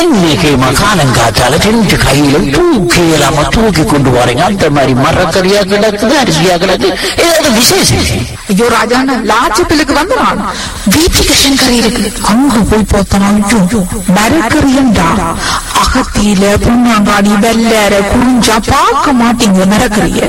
இன்னைக்கு மகாலங்காத்தால ரெண்டு கையிலும் தூக்கி இல்லாம தூக்கி கொண்டு போறீங்க. அந்த மாதிரி மரக்கறியா கிடக்குது, அரிசியா கிடக்கு, ஏதாவது விசேஷம். ஐயோ ராஜாண்ணா லாட்சப்பிலுக்கு வந்து நான் வீட்டுக்கு கறி இருக்கு அங்க போய் பார்த்தோம். மரக்கறியண்டா அகத்தியில புண்ணாங்காடி வெள்ளற குறிஞ்சா பார்க்க மாட்டீங்க மரக்கறிய.